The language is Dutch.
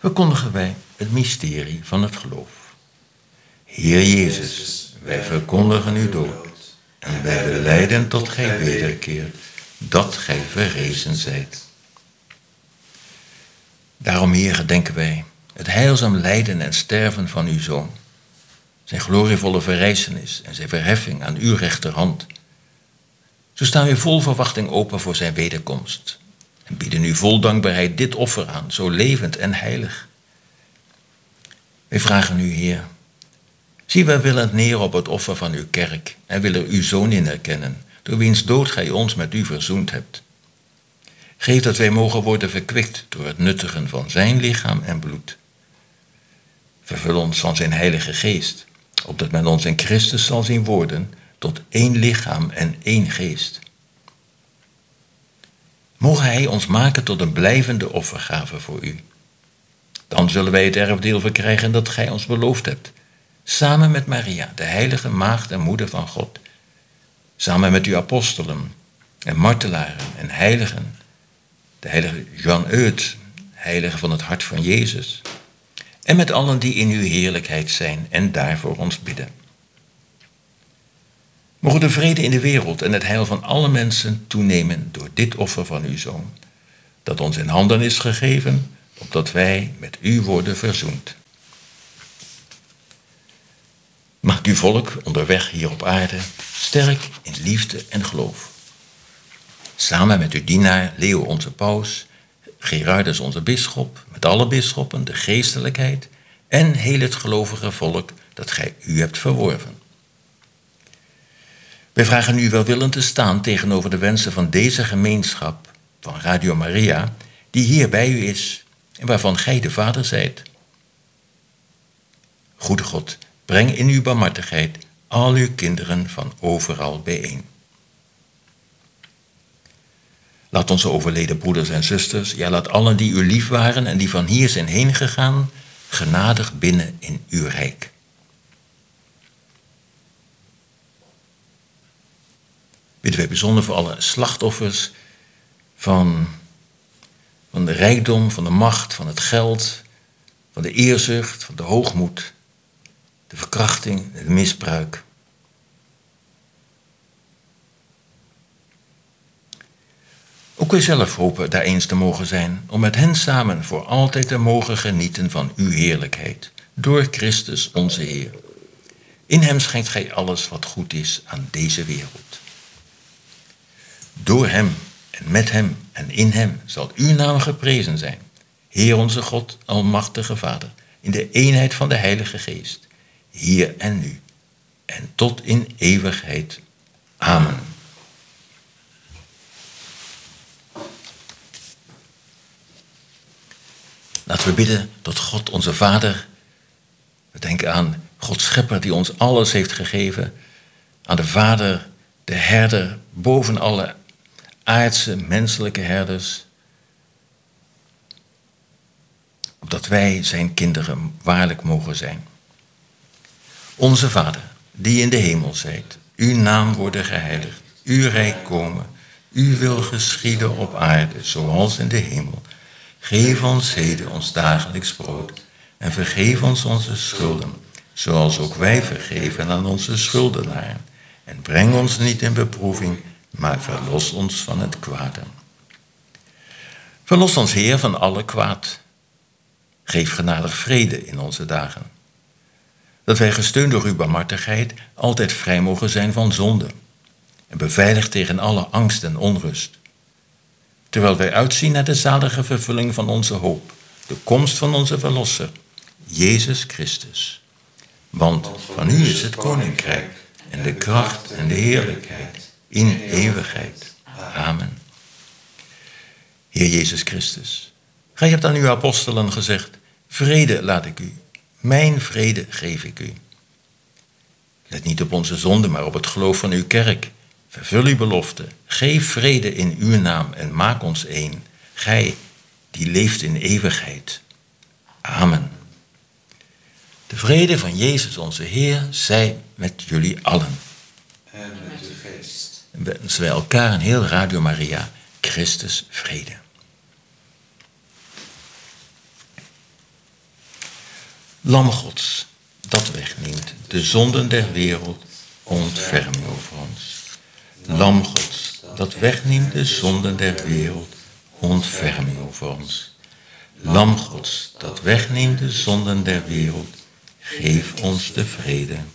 verkondigen wij het mysterie van het geloof. Heer Jezus, wij verkondigen uw dood en wij belijden tot gij wederkeert, dat gij verrezen zijt. Daarom, Heer, gedenken wij het heilzaam lijden en sterven van uw Zoon, zijn glorievolle verrijzenis en zijn verheffing aan uw rechterhand. Zo staan we vol verwachting open voor zijn wederkomst en bieden u vol dankbaarheid dit offer aan, zo levend en heilig. Wij vragen u, Heer, zie welwillend neer op het offer van uw kerk en wil er uw Zoon in erkennen, door wiens dood gij ons met u verzoend hebt. Geef dat wij mogen worden verkwikt door het nuttigen van zijn lichaam en bloed. Vervul ons van zijn heilige geest, opdat men ons in Christus zal zien worden tot één lichaam en één geest. Mogen hij ons maken tot een blijvende offergave voor u. Dan zullen wij het erfdeel verkrijgen dat gij ons beloofd hebt, samen met Maria, de heilige maagd en moeder van God, samen met uw apostelen en martelaren en heiligen, de heilige Jan Eut, heilige van het hart van Jezus, en met allen die in uw heerlijkheid zijn en daar voor ons bidden. Mogen de vrede in de wereld en het heil van alle mensen toenemen door dit offer van uw Zoon, dat ons in handen is gegeven, opdat wij met u worden verzoend. Maak uw volk onderweg hier op aarde sterk in liefde en geloof. Samen met uw dienaar Leo onze paus, Gerardus onze bisschop, met alle bisschoppen, de geestelijkheid en heel het gelovige volk dat gij u hebt verworven. Wij vragen u welwillend te staan tegenover de wensen van deze gemeenschap van Radio Maria, die hier bij u is en waarvan gij de Vader zijt. Goede God, breng in uw barmhartigheid al uw kinderen van overal bijeen. Laat onze overleden broeders en zusters, ja, laat allen die u lief waren en die van hier zijn heen gegaan, genadig binnen in uw rijk. Bidden wij bijzonder voor alle slachtoffers van de rijkdom, van de macht, van het geld, van de eerzucht, van de hoogmoed, de verkrachting, het misbruik. Ook wij zelf hopen daar eens te mogen zijn, om met hen samen voor altijd te mogen genieten van uw heerlijkheid, door Christus onze Heer. In hem schenkt gij alles wat goed is aan deze wereld. Door hem en met hem en in hem zal uw naam geprezen zijn, Heer onze God, almachtige Vader, in de eenheid van de Heilige Geest, hier en nu, en tot in eeuwigheid. Amen. Laten we bidden tot God onze Vader. We denken aan God Schepper die ons alles heeft gegeven. Aan de Vader, de herder, boven alle aardse, menselijke herders. Opdat wij zijn kinderen waarlijk mogen zijn. Onze Vader, die in de hemel zijt, uw naam worden geheiligd, uw rijk komen, uw wil geschieden op aarde, zoals in de hemel. Geef ons heden ons dagelijks brood en vergeef ons onze schulden, zoals ook wij vergeven aan onze schuldenaren. En breng ons niet in beproeving, maar verlos ons van het kwade. Verlos ons, Heer, van alle kwaad. Geef genadig vrede in onze dagen. Dat wij gesteund door uw barmhartigheid altijd vrij mogen zijn van zonde. En beveiligd tegen alle angst en onrust. Terwijl wij uitzien naar de zalige vervulling van onze hoop. De komst van onze Verlosser, Jezus Christus. Want van u is het koninkrijk en de kracht en de heerlijkheid in eeuwigheid. Amen. Heer Jezus Christus, gij hebt aan uw apostelen gezegd, vrede laat ik u, mijn vrede geef ik u. Let niet op onze zonde, maar op het geloof van uw kerk. Vervul uw belofte, geef vrede in uw naam en maak ons één. Gij die leeft in eeuwigheid. Amen. De vrede van Jezus onze Heer zij met jullie allen. En met uw geest. En wensen wij elkaar een heel Radio Maria, Christus vrede. Lam Gods, dat wegneemt de zonden der wereld, ontferm u over ons. Lam Gods, dat wegneemt de zonden der wereld, ontferm u over ons. Lam Gods, dat wegneemt de zonden der wereld, geef ons de vrede.